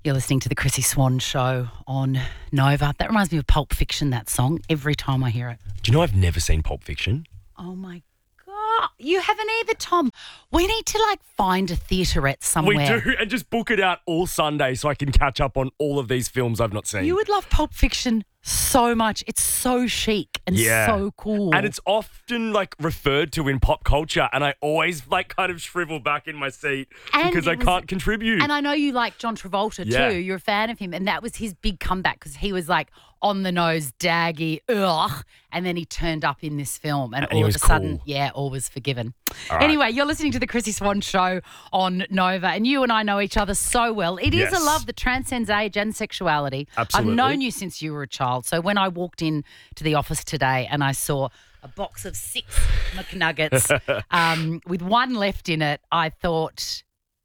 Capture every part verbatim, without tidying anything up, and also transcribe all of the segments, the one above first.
You're listening to the Chrissy Swan Show on Nova. That reminds me of Pulp Fiction, that song, every time I hear it. Do you know I've never seen Pulp Fiction? Oh, my God. You haven't either, Tom. We need to, like, find a theaterette somewhere. We do, and just book it out all Sunday so I can catch up on all of these films I've not seen. You would love Pulp Fiction so much. It's so chic and Yeah. so cool. And it's often, like, referred to in pop culture, and I always, like, kind of shrivel back in my seat And because I it was- can't contribute. And I know you like John Travolta Yeah. too. You're a fan of him. And that was his big comeback because he was like on the nose, daggy, ugh. And then he turned up in this film. And, And he all was of a sudden, cool. yeah, all was forgiven. All right. Anyway, you're listening to the Chrissy Swan Show on Nova. And you and I know each other so well. It is Yes. a love that transcends age and sexuality. Absolutely. I've known you since you were a child. So when I walked in to the office today and I saw a box of six McNuggets um, with one left in it, I thought,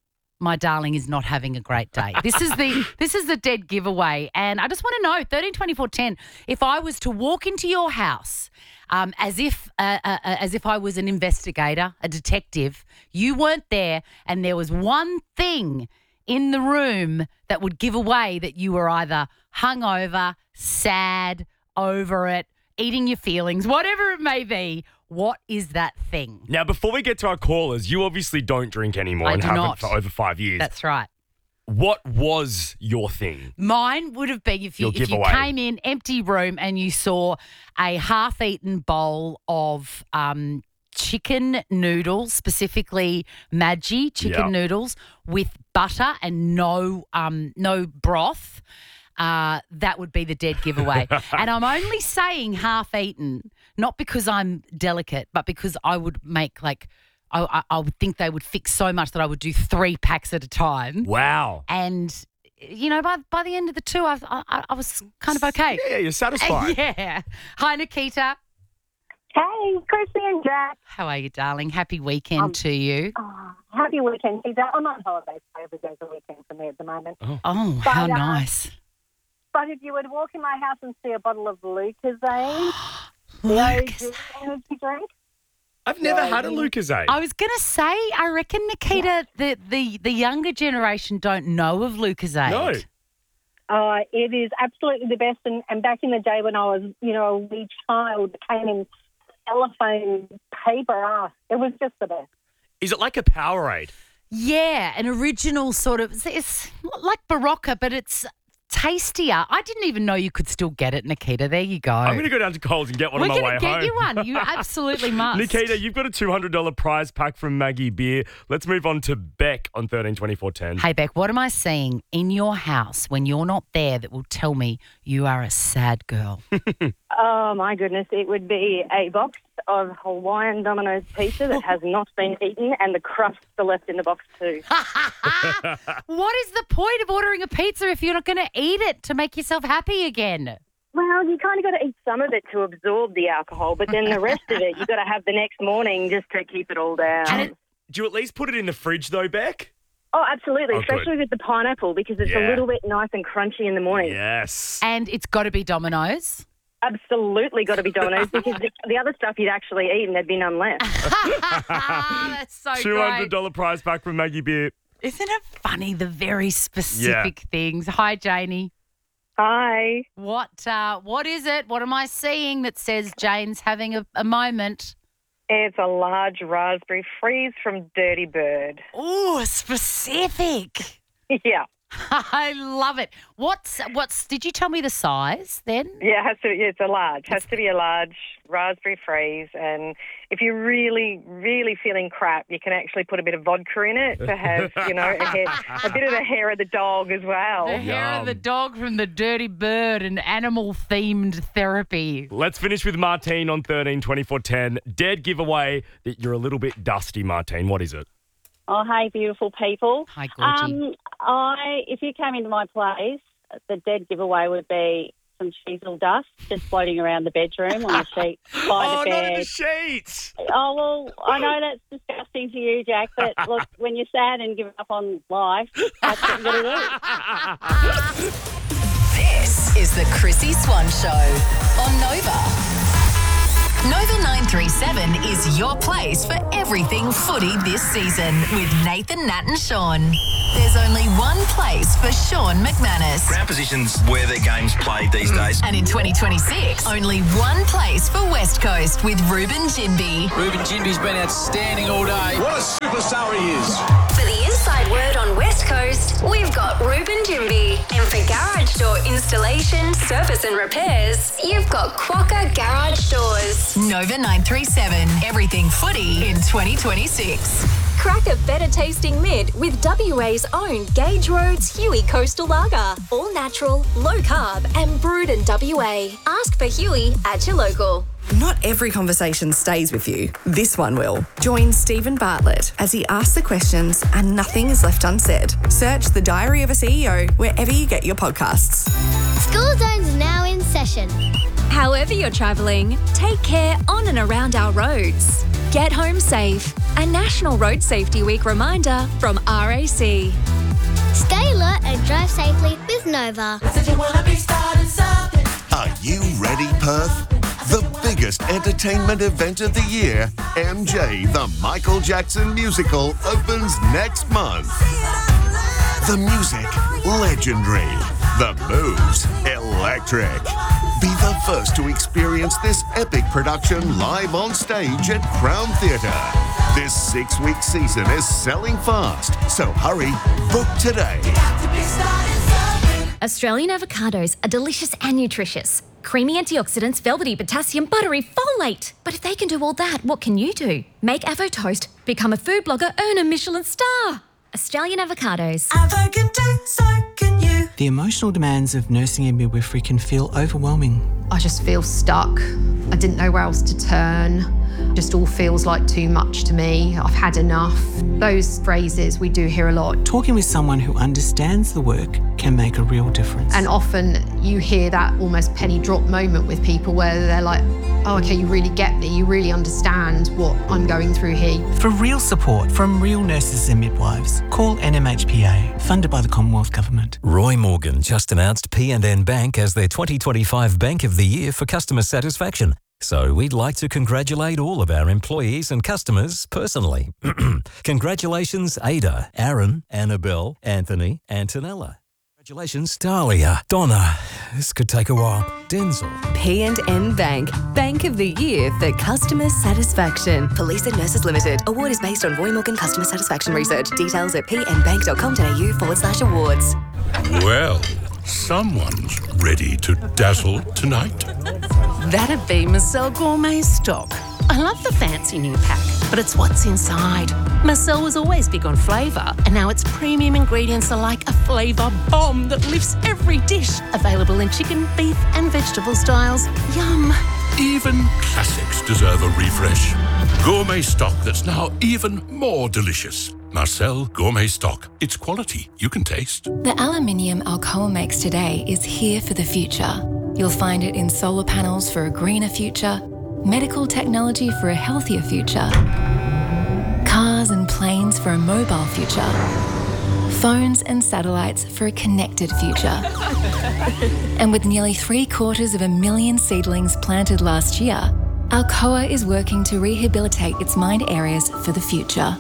my darling is not having a great day. This is the this is the dead giveaway, and I just want to know thirteen twenty-four ten. If I was to walk into your house, um, as if uh, uh, uh, as if I was an investigator, a detective, you weren't there, and there was one thing in the room that would give away that you were either hungover, sad, over it, eating your feelings, whatever it may be. What is that thing? Now, before we get to our callers, you obviously don't drink anymore I and do haven't not. for over five years. That's right. What was your thing? Mine would have been if you Your if you giveaway. came in, empty room, and you saw a half-eaten bowl of um, chicken noodles, specifically Maggi chicken Yeah. noodles with butter and no um, no broth. Uh, that would be the dead giveaway. And I'm only saying half-eaten, not because I'm delicate, but because I would make like I, I, I would think they would fix so much that I would do three packs at a time. Wow. And, you know, by by the end of the two, I, I, I was kind of okay. Yeah, you're satisfied. Yeah. Hi, Nikita. Hey, Chrissy and Jack. How are you, darling? Happy weekend Um, to you. Oh, happy weekend. He's out. I'm on holiday, so every day's a weekend for me at the moment. Oh, but, how uh, nice. But if you would walk in my house and see a bottle of Lucozade, the Lucas. O G energy drink, I've never Yeah, had a you- Lucozade. I was going to say, I reckon, Nikita, the, the, the younger generation don't know of Lucozade. No. uh, it is absolutely the best. And, and back in the day when I was, you know, a wee child, it came in cellophane paper. Ah, it was just the best. Is it like a Powerade? Yeah, an original sort of, it's, it's like Barocca, but it's tastier. I didn't even know you could still get it, Nikita. There you go. I'm going to go down to Coles and get one We're on my going way to get home. you one. You absolutely must. Nikita, you've got a two hundred dollars prize pack from Maggie Beer. Let's move on to Beck on thirteen twenty-four ten. Hey, Beck, what am I seeing in your house when you're not there that will tell me you are a sad girl? Oh, my goodness. It would be a box of Hawaiian Domino's pizza that has not been eaten and the crust still left in the box too. What is the point of ordering a pizza if you're not going to eat it to make yourself happy again? Well, you kind of got to eat some of it to absorb the alcohol, but then the rest of it you got to have the next morning just to keep it all down. And it- Do you at least put it in the fridge though, Beck? oh, absolutely, Oh, especially with the pineapple because it's Yeah. a little bit nice and crunchy in the morning. Yes. And it's got to be Domino's. Absolutely got to be Domino's because the, the other stuff you'd actually eat and there'd be none left. That's so two hundred great. dollars prize pack from Maggie Beer. Isn't it funny, the very specific things? Hi, Janie. Hi. What uh, what is it? What am I seeing that says Jane's having a, a moment? It's a large raspberry freeze from Dirty Bird. Oh, specific. Yeah. I love it. What's what's? Did you tell me the size then? Yeah, it has to. Yeah, it's a large. Has to be a large raspberry freeze. And if you're really, really feeling crap, you can actually put a bit of vodka in it to have, you know, a, hair, a bit of the hair of the dog as well. The hair Yum. of the dog from the Dirty Bird and animal themed therapy. Let's finish with Martine on thirteen twenty-four ten. Dead giveaway that you're a little bit dusty, Martine. What is it? Oh, hey, beautiful people. Hi, Gorgie. Um, I, if you came into my place, the dead giveaway would be some chisel dust just floating around the bedroom on the sheet by oh, the not in bed. the sheets. Oh, well, I know that's disgusting to you, Jack, but look, when you're sad and give up on life, that's what you're going to do. This is the Chrissy Swan Show on Nova. Nova nine three seven is your place for everything footy this season with Nathan, Nat and Sean. There's only one place for Sean McManus. Ground position's where their game's played these days. And in twenty twenty-six, only one place for West Coast with Ruben Jinby. Ruben Jinby's been outstanding all day. What a superstar he is. For the inside word on West Coast, we've got Ruben Jinby. And for garage door installation, service and repairs, you've got Quokka Garage Doors. Nova nine three seven, everything footy in twenty twenty-six. Crack a better tasting mid with W A's own Gage Roads Huey Coastal Lager. All natural, low carb, and brewed in W A. Ask for Huey at your local. Not every conversation stays with you. This one will. Join Stephen Bartlett as he asks the questions and nothing is left unsaid. Search The Diary of a C E O wherever you get your podcasts. School Zone's now in session. However you're travelling, take care on and around our roads. Get home safe. A National Road Safety Week reminder from R A C. Stay alert and drive safely with Nova. Are you ready, Perth? The biggest entertainment event of the year, M J The Michael Jackson Musical, opens next month. The music, legendary. The moves, electric. Be the first to experience this epic production live on stage at Crown Theatre. This six-week season is selling fast, so hurry, book today. Australian avocados are delicious and nutritious. Creamy antioxidants, velvety potassium, buttery folate. But if they can do all that, what can you do? Make Avo Toast, become a food blogger, earn a Michelin star. Australian avocados. Avo can do, so can you. The emotional demands of nursing and midwifery can feel overwhelming. I just feel stuck. I didn't know where else to turn. Just all feels like too much to me. I've had enough. Those phrases we do hear a lot. Talking with someone who understands the work can make a real difference. And often you hear that almost penny drop moment with people where they're like, oh, okay, you really get me. You really understand what I'm going through here. For real support from real nurses and midwives, call N M H P A, funded by the Commonwealth Government. Roy Morgan just announced P and N Bank as their twenty twenty-five Bank of the Year for customer satisfaction. So we'd like to congratulate all of our employees and customers personally. Congratulations, Ada, Aaron, Annabelle, Anthony, Antonella. Congratulations, Dahlia, Donna. This could take a while. Denzel. P and N Bank, Bank of the Year for customer satisfaction. Police and Nurses Limited. Award is based on Roy Morgan customer satisfaction research. Details at pnbank.com.au forward slash awards. Well, someone's ready to dazzle tonight. That'd be Marcel Gourmet Stock. I love the fancy new pack, but it's what's inside. Marcel was always big on flavour, and now its premium ingredients are like a flavour bomb that lifts every dish. Available in chicken, beef and vegetable styles. Yum. Even classics deserve a refresh. Gourmet Stock that's now even more delicious. Marcel Gourmet Stock. It's quality you can taste. The aluminium Alcoa makes today is here for the future. You'll find it in solar panels for a greener future, medical technology for a healthier future, cars and planes for a mobile future, phones and satellites for a connected future. And with nearly three quarters of a million seedlings planted last year, Alcoa is working to rehabilitate its mined areas for the future.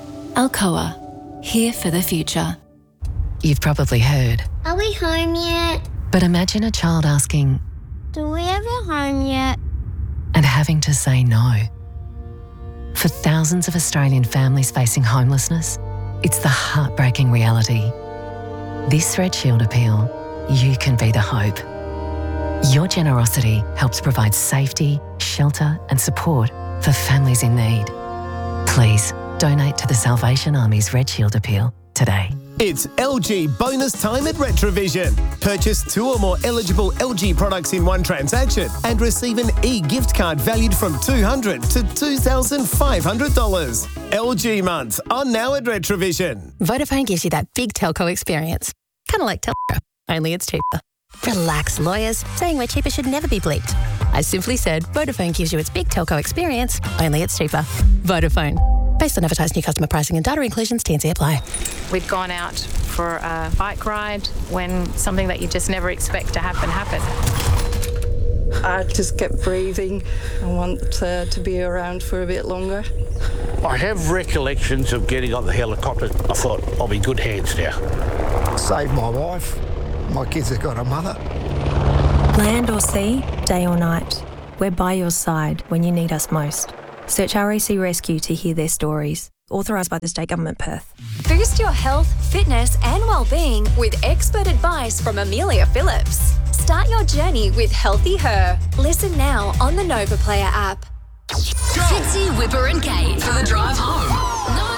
Alcoa, here for the future. You've probably heard. Are we home yet? But imagine a child asking, Do we ever home yet? and having to say no. For thousands of Australian families facing homelessness, it's the heartbreaking reality. This Red Shield appeal, you can be the hope. Your generosity helps provide safety, shelter and support for families in need. Please donate to the Salvation Army's Red Shield appeal today. It's L G bonus time at Retrovision. Purchase two or more eligible L G products in one transaction and receive an e-gift card valued from two hundred dollars to two thousand five hundred dollars. L G month on now at Retrovision. Vodafone gives you that big telco experience. Kind of like Telstra, only it's cheaper. Relax, lawyers. Saying we're cheaper should never be bleeped. I simply said Vodafone gives you its big telco experience, only it's cheaper. Vodafone. Based on advertised new customer pricing and data inclusions, T and C apply. We'd gone out for a bike ride when something that you just never expect to happen happened. I just kept breathing. I want uh, to be around for a bit longer. I have recollections of getting on the helicopter. I thought, I'll be in good hands now. Saved my wife. My kids have got a mother. Land or sea, day or night, we're by your side when you need us most. Search R A C Rescue to hear their stories. Authorised by the State Government, Perth. Boost your health, fitness and well-being with expert advice from Amelia Phillips. Start your journey with Healthy Her. Listen now on the Nova Player app. Fitzy, Whipper and Kate for the drive home.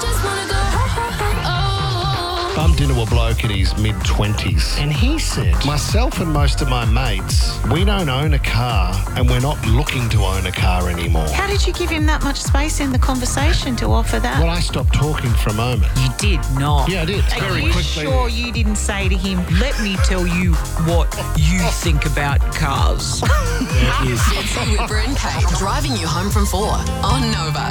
Bumped into a bloke in his mid-twenties and he said, myself and most of my mates, we don't own a car and we're not looking to own a car anymore. How did you give him that much space in the conversation to offer that? Well, I stopped talking for a moment. You did not. Yeah, I did. Are Very you quickly. sure you didn't say to him, let me tell you what you think about cars? Fitzy, Whipper and Kate driving you home from four on Nova.